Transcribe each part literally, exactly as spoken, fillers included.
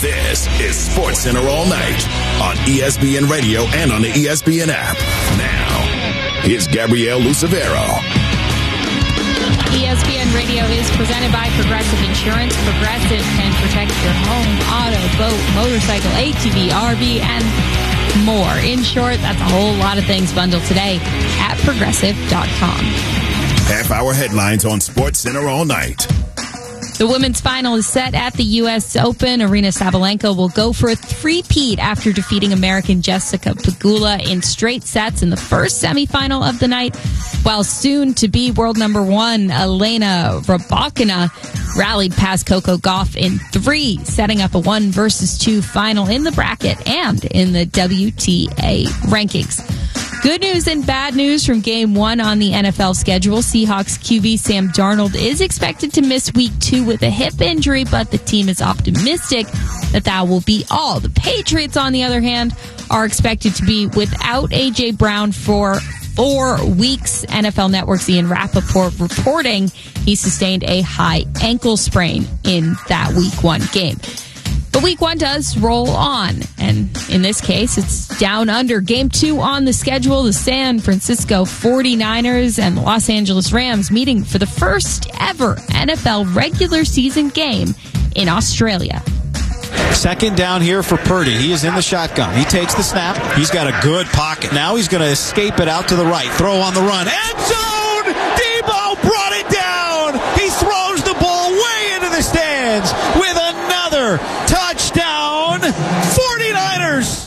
This is Sports Center All Night on E S P N Radio and on the E S P N app. Now, here's Gabrielle Lucevero. E S P N Radio is presented by Progressive Insurance. Progressive can protect your home, auto, boat, motorcycle, A T V, R V, and more. In short, that's a whole lot of things bundled today at progressive dot com. Half-hour headlines on Sports Center All Night. The women's final is set at the U S Open. Aryna Sabalenka will go for a three-peat after defeating American Jessica Pegula in straight sets in the first semifinal of the night, while soon-to-be world number one Elena Rybakina rallied past Coco Gauff in three, setting up a one versus two final in the bracket and in the W T A rankings. Good news and bad news from game one on the N F L schedule. Seahawks Q B Sam Darnold is expected to miss week two with a hip injury, but the team is optimistic that that will be all. The Patriots, on the other hand, are expected to be without A J. Brown for four weeks. N F L Network's Ian Rappaport reporting he sustained a high ankle sprain in that week one game. But week one does roll on, and in this case, it's down under. Game two on the schedule, the San Francisco forty-niners and the Los Angeles Rams meeting for the first ever N F L regular season game in Australia. Second down here for Purdy. He is in the shotgun. He takes the snap. He's got a good pocket. Now he's going to escape it out to the right. Throw on the run. End zone! Debo brought it down! He throws the ball way into the stands with another touchdown. forty-niners!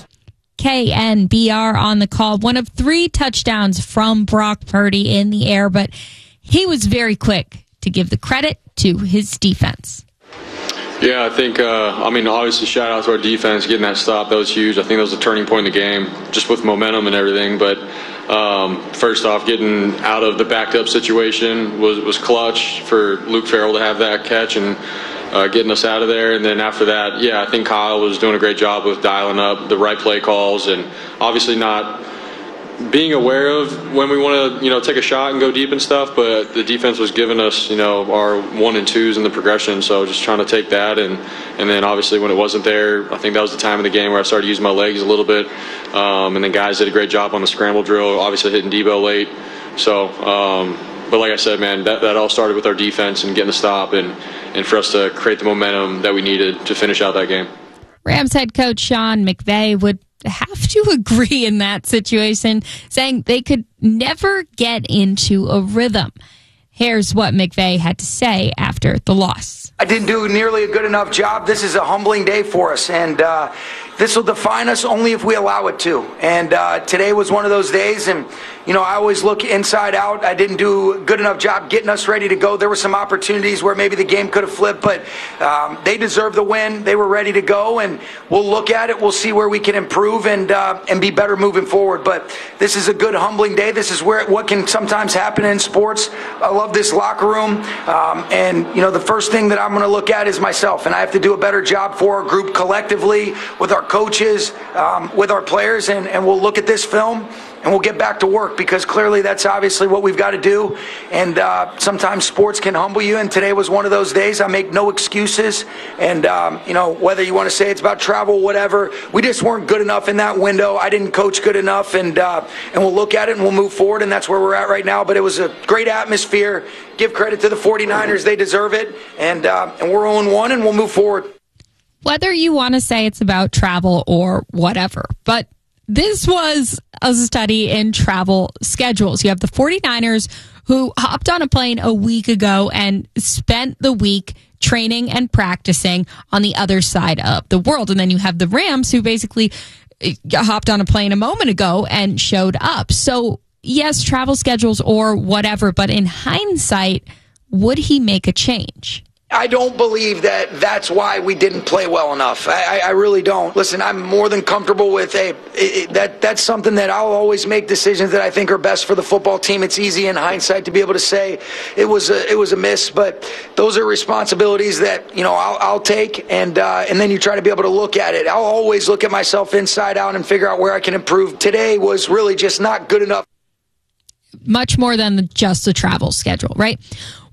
K N B R on the call. One of three touchdowns from Brock Purdy in the air, but he was very quick to give the credit to his defense. Yeah, I think, uh, I mean, obviously shout out to our defense, getting that stop. That was huge. I think that was a turning point in the game, just with momentum and everything. But um, first off, getting out of the backed up situation was, was clutch for Luke Farrell to have that catch and uh, getting us out of there. And then after that, yeah, I think Kyle was doing a great job with dialing up the right play calls and obviously not being aware of when we want to, you know, take a shot and go deep and stuff, but the defense was giving us, you know, our one and twos in the progression, so just trying to take that, and and then obviously when it wasn't there, I think that was the time of the game where I started using my legs a little bit, um, and then guys did a great job on the scramble drill, obviously hitting Debo late, so, um, but like I said, man, that, that all started with our defense and getting the stop, and, and for us to create the momentum that we needed to finish out that game. Rams head coach Sean McVay would have to agree in that situation, saying they could never get into a rhythm. Here's what McVay had to say after the loss. I didn't do nearly a good enough job. This is a humbling day for us, and uh, this will define us only if we allow it to. And uh, today was one of those days, and you know, I always look inside out. I didn't do a good enough job getting us ready to go. There were some opportunities where maybe the game could have flipped, but um, they deserve the win. They were ready to go, and we'll look at it. We'll see where we can improve and uh, and be better moving forward. But this is a good, humbling day. This is where what can sometimes happen in sports. I love this locker room, um, and you know, the first thing that I'm going to look at is myself, and I have to do a better job for our group collectively, with our coaches, um, with our players, and, and we'll look at this film and we'll get back to work, because clearly that's obviously what we've got to do. And uh, sometimes sports can humble you, and today was one of those days. I make no excuses. And, um, you know, whether you want to say it's about travel, whatever, we just weren't good enough in that window. I didn't coach good enough, and uh, and we'll look at it and we'll move forward, and that's where we're at right now. But it was a great atmosphere. Give credit to the forty-niners. They deserve it. And, uh, and we're oh and one, and we'll move forward. Whether you want to say it's about travel or whatever, but this was a study in travel schedules. You have the forty-niners who hopped on a plane a week ago and spent the week training and practicing on the other side of the world. And then you have the Rams who basically hopped on a plane a moment ago and showed up. So yes, travel schedules or whatever, but in hindsight, would he make a change? I don't believe that that's why we didn't play well enough. I, I really don't. Listen, I'm more than comfortable with a it, that. That's something that I'll always make decisions that I think are best for the football team. It's easy in hindsight to be able to say it was a, it was a miss, but those are responsibilities that you know I'll, I'll take, and uh, and then you try to be able to look at it. I'll always look at myself inside out and figure out where I can improve. Today was really just not good enough. Much more than just the travel schedule, right?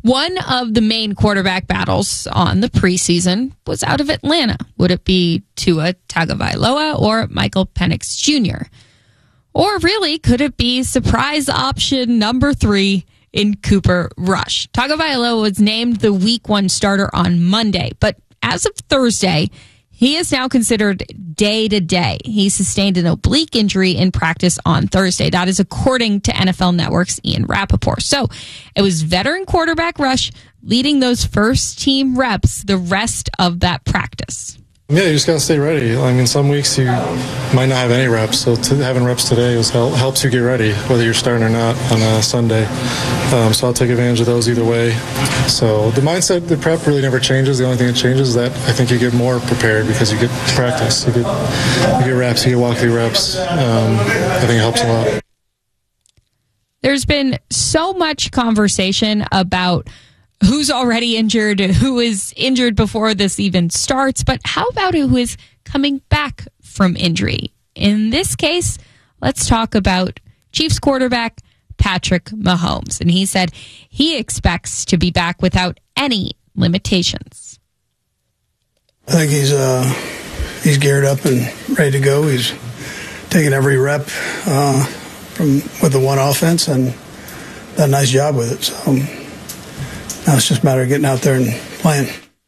One of the main quarterback battles on the preseason was out of Atlanta. Would it be Tua Tagovailoa or Michael Penix Junior? Or really, could it be surprise option number three in Cooper Rush? Tagovailoa was named the week one starter on Monday, but as of Thursday, he is now considered day-to-day. He sustained an oblique injury in practice on Thursday. That is according to N F L Network's Ian Rappaport. So it was veteran quarterback Rush leading those first-team reps the rest of that practice. Yeah, you just got to stay ready. I mean, some weeks you might not have any reps, so to, having reps today was help, helps you get ready, whether you're starting or not on a Sunday. Um, so I'll take advantage of those either way. So the mindset, the prep really never changes. The only thing that changes is that I think you get more prepared because you get practice. You get, you get reps, you get walk-through reps. Um, I think it helps a lot. There's been so much conversation about who's already injured, who is injured before this even starts, but how about who is coming back from injury? In this case, let's talk about Chiefs quarterback Patrick Mahomes. And he said he expects to be back without any limitations. I think he's uh, he's geared up and ready to go. He's taking every rep uh, from with the one offense and done a nice job with it. So now it's just a matter of getting out there and playing.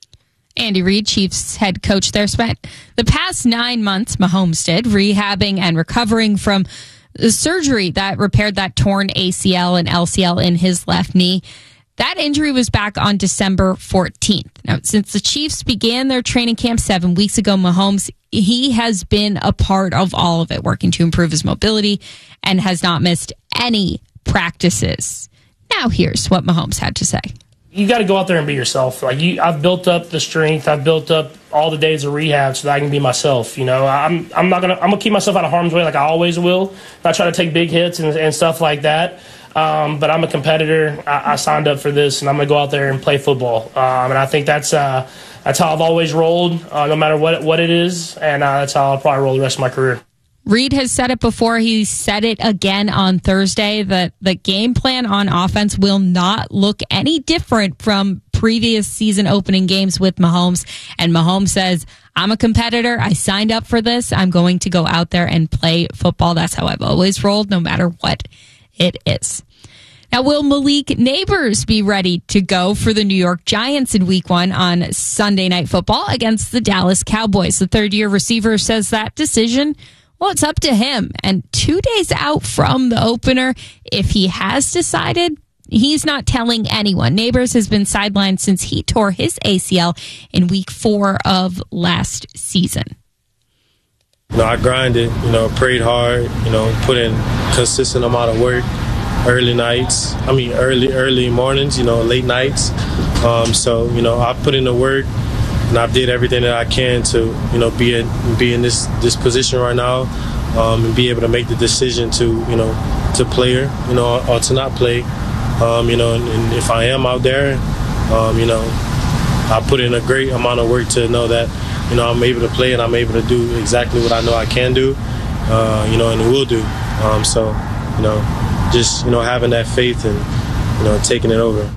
Andy Reid, Chiefs head coach there, spent the past nine months, Mahomes did, rehabbing and recovering from the surgery that repaired that torn A C L and L C L in his left knee. That injury was back on December fourteenth. Now, since the Chiefs began their training camp seven weeks ago, Mahomes, he has been a part of all of it, working to improve his mobility and has not missed any practices. Now, here's what Mahomes had to say. You got to go out there and be yourself. Like you, I've built up the strength. I've built up all the days of rehab so that I can be myself. You know, I'm I'm not gonna I'm gonna keep myself out of harm's way like I always will. I try to take big hits and, and stuff like that. Um, but I'm a competitor. I, I signed up for this, and I'm gonna go out there and play football. Um, and I think that's uh, that's how I've always rolled, uh, no matter what what it is, and uh, that's how I'll probably roll the rest of my career. Reid has said it before. He said it again on Thursday that the game plan on offense will not look any different from previous season opening games with Mahomes. And Mahomes says, I'm a competitor. I signed up for this. I'm going to go out there and play football. That's how I've always rolled, no matter what it is. Now, will Malik Nabers be ready to go for the New York Giants in week one on Sunday Night Football against the Dallas Cowboys? The third-year receiver says that decision, well, it's up to him. And two days out from the opener, if he has decided, he's not telling anyone. Nabers has been sidelined since he tore his A C L in week four of last season. You know, I grinded, you know, prayed hard, you know, put in consistent amount of work, early nights, I mean, early, early mornings, you know, late nights. Um, so, you know, I put in the work. And I've did everything that I can to, you know, be in be in this, this position right now, um, and be able to make the decision to, you know, to play or, you know, or, or to not play. Um, you know, and, and if I am out there, um, you know, I put in a great amount of work to know that, you know, I'm able to play and I'm able to do exactly what I know I can do, uh, you know, and will do. Um, so, you know, just, you know, having that faith and, you know, taking it over.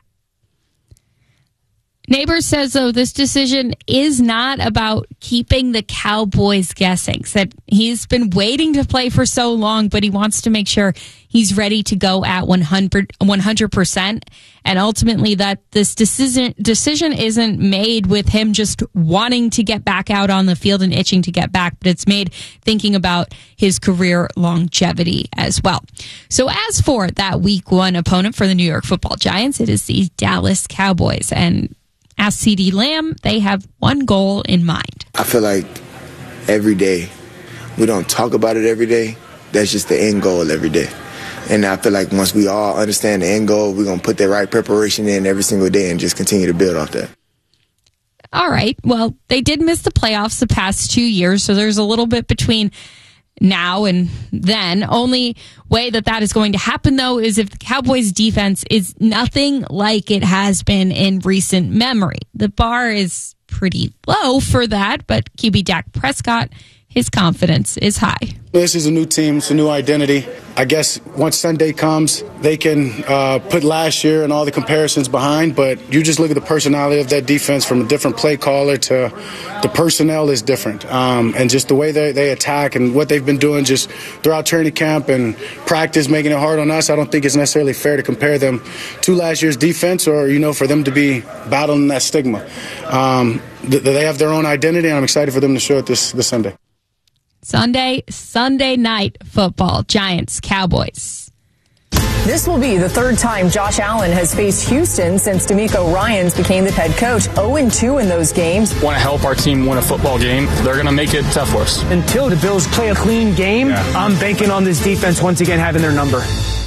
Nabers says, though, this decision is not about keeping the Cowboys guessing. Said he's been waiting to play for so long, but he wants to make sure he's ready to go at one hundred percent. And ultimately, that this decision decision isn't made with him just wanting to get back out on the field and itching to get back, but it's made thinking about his career longevity as well. So as for that week one opponent for the New York Football Giants, it is the Dallas Cowboys. And as CeeDee Lamb, they have one goal in mind. I feel like every day, we don't talk about it every day. That's just the end goal every day. And I feel like once we all understand the end goal, we're going to put the right preparation in every single day and just continue to build off that. All right. Well, they did miss the playoffs the past two years, so there's a little bit between now and then. Only way that that is going to happen, though, is if the Cowboys defense is nothing like it has been in recent memory. The bar is pretty low for that, but Q B Dak Prescott his confidence is high. This is a new team. It's a new identity. I guess once Sunday comes, they can uh, put last year and all the comparisons behind, but you just look at the personality of that defense from a different play caller to the personnel is different. Um, and just the way they, they attack and what they've been doing just throughout training camp and practice, making it hard on us, I don't think it's necessarily fair to compare them to last year's defense or, you know, for them to be battling that stigma. Um, th- they have their own identity, and I'm excited for them to show it this, this Sunday. Sunday, Sunday night football, Giants, Cowboys. This will be the third time Josh Allen has faced Houston since DeMeco Ryans became the head coach. oh and two in those games. Want to help our team win a football game. They're going to make it tough for us. Until the Bills play a clean game, yeah. I'm banking on this defense once again having their number.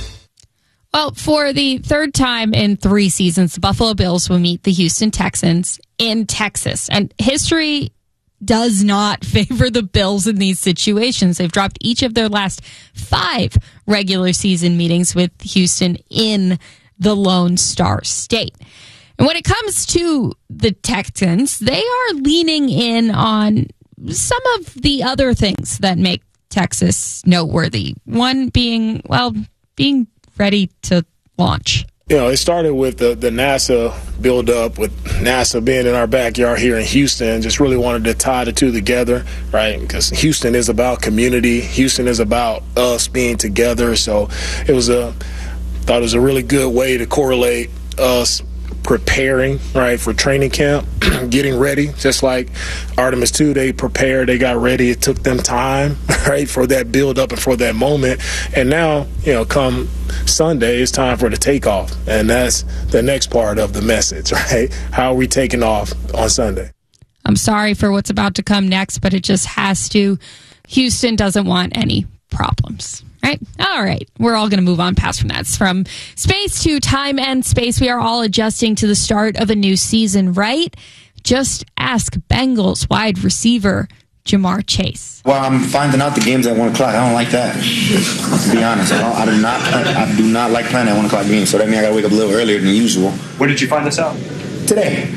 Well, for the third time in three seasons, the Buffalo Bills will meet the Houston Texans in Texas. And history does not favor the Bills in these situations. They've dropped each of their last five regular season meetings with Houston in the Lone Star State. And when it comes to the Texans, they are leaning in on some of the other things that make Texas noteworthy. One being, well, being ready to launch. You know, it started with the, the NASA build-up, with NASA being in our backyard here in Houston. Just really wanted to tie the two together, right? Because Houston is about community. Houston is about us being together. So it was a, thought it was a really good way to correlate us preparing, right, for training camp, getting ready. Just like Artemis two, they prepared, they got ready. It took them time, right, for that build-up and for that moment. And now, you know, come Sunday, it's time for the takeoff. And that's the next part of the message, right? How are we taking off on Sunday? I'm sorry for what's about to come next, but it just has to. Houston doesn't want any problems. Right? All right. We're all going to move on past from that. It's from space to time and space. We are all adjusting to the start of a new season, right? Just ask Bengals wide receiver Jamar Chase. Well, I'm finding out the games at one o'clock. I don't like that. To be honest, I, don't, I do not. I, I do not like playing at one o'clock games. So that means I got to wake up a little earlier than usual. When did you find this out? Today.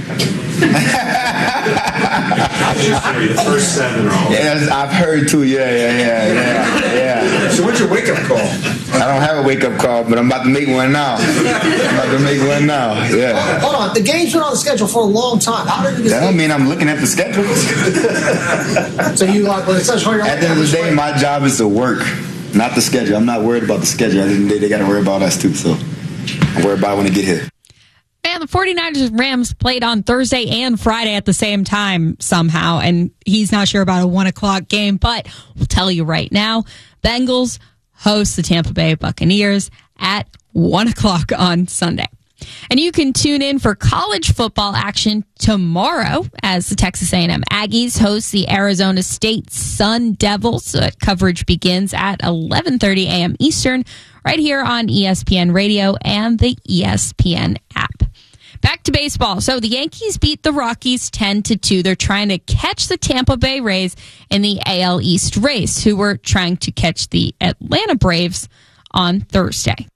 The first seven are all. Yeah, I've heard too. Yeah, yeah, yeah, yeah, yeah. So what's your wake-up call? I don't have a wake-up call, but I'm about to make one now. I'm about to make one now. Yeah. Hold on. The game's been on the schedule for a long time. How did that don't mean I'm looking at the schedule. So you like when it says hurry up? At the end of the day, my job is to work, not the schedule. I'm not worried about the schedule. At the end of the day, they got to worry about us too. So I'm worried about when they get here. And the 49ers and Rams played on Thursday and Friday at the same time somehow, and he's not sure about a one o'clock game, but we'll tell you right now, Bengals host the Tampa Bay Buccaneers at one o'clock on Sunday. And you can tune in for college football action tomorrow as the Texas A and M Aggies host the Arizona State Sun Devils. Uh, coverage begins at eleven thirty a.m. Eastern right here on E S P N Radio and the E S P N app. Back to baseball. So the Yankees beat the Rockies ten to two. They're trying to catch the Tampa Bay Rays in the A L East race, who were trying to catch the Atlanta Braves on Thursday.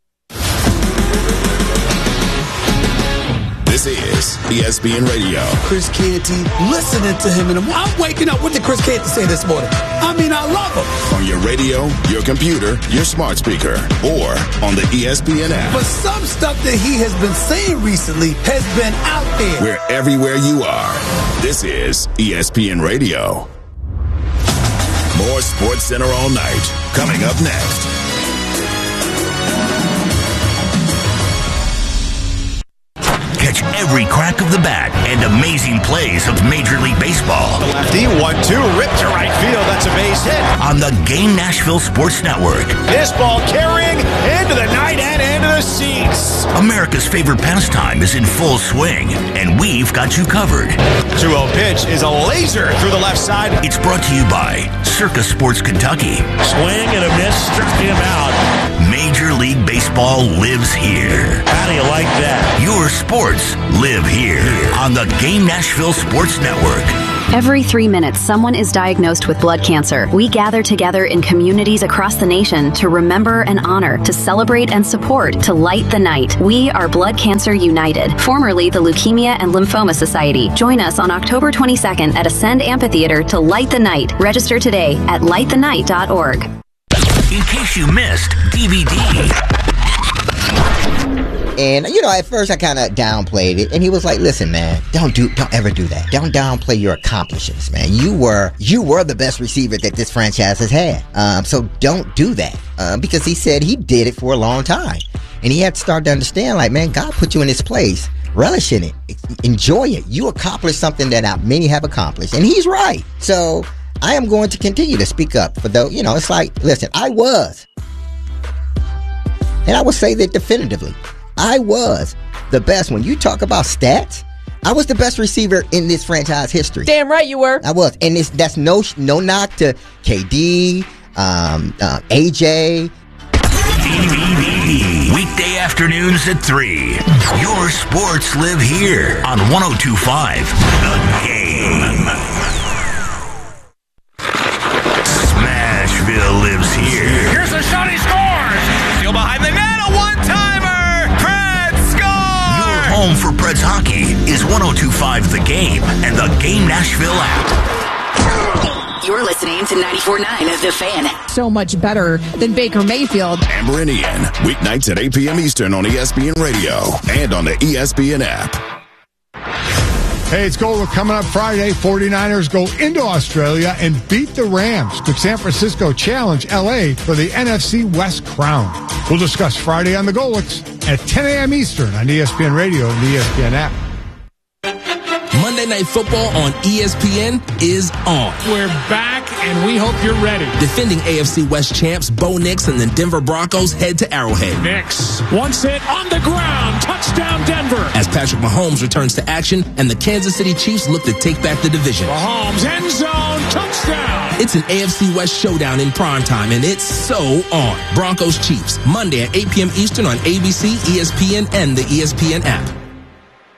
This is E S P N Radio. Chris Canty, listening to him, and I'm waking up. What did Chris Canty say this morning? I mean, I love him. On your radio, your computer, your smart speaker, or on the E S P N app. But some stuff that he has been saying recently has been out there. We're everywhere you are. This is E S P N Radio. More Sports Center all night. Coming up next. Catch every crack of the bat and amazing plays of Major League Baseball. The lefty, one two, ripped to right field. That's a base hit. On the Game Nashville Sports Network. This ball carrying into the night and into the seats. America's favorite pastime is in full swing, and we've got you covered. two oh pitch is a laser through the left side. It's brought to you by Circa Sports Kentucky. Swing and a miss, struck him out. Major League Baseball lives here. How do you like that? Your sports live here on the Game Nashville Sports Network. Every three minutes, someone is diagnosed with blood cancer. We gather together in communities across the nation to remember and honor, to celebrate and support, to light the night. We are Blood Cancer United, formerly the Leukemia and Lymphoma Society. Join us on October twenty-second at Ascend Amphitheater to light the night. Register today at light the night dot org. In case you missed D V D. And, you know, at first I kind of downplayed it. And he was like, listen, man, don't do, don't ever do that. Don't downplay your accomplishments, man. You were, you were the best receiver that this franchise has had. Um, so don't do that. Uh, because he said he did it for a long time. And he had to start to understand, like, man, God put you in this place. Relish in it. Enjoy it. You accomplished something that not many have accomplished. And he's right. So I am going to continue to speak up for those, you know, it's like, listen, I was. And I would say that definitively. I was the best. When you talk about stats, I was the best receiver in this franchise history. Damn right you were. I was. And it's, that's no no knock to K D, um, uh, A J. D V D. Weekday afternoons at three. Your sports live here on one oh two point five The Game. Smashville lives here. Here's a shot, he scores! Still behind the net, a one-timer! Home for Preds hockey is one oh two point five The Game and the Game Nashville app. You're listening to ninety-four point nine of The Fan. So much better than Baker Mayfield. Amber and Ian, weeknights at eight p.m. Eastern on E S P N Radio and on the E S P N app. Hey, it's Gold coming up Friday. forty-niners go into Australia and beat the Rams. Could San Francisco challenge L A for the N F C West crown? We'll discuss Friday on the Golics at ten a.m. Eastern on E S P N Radio and the E S P N app. Monday Night Football on E S P N is on. We're back, and we hope you're ready. Defending A F C West champs Bo Nix and the Denver Broncos head to Arrowhead. Nix wants it on the ground. Touchdown, Denver. As Patrick Mahomes returns to action and the Kansas City Chiefs look to take back the division. Mahomes, end zone, touchdown. It's an A F C West showdown in primetime, and it's so on. Broncos Chiefs, Monday at eight p.m. Eastern on A B C, E S P N, and the E S P N app.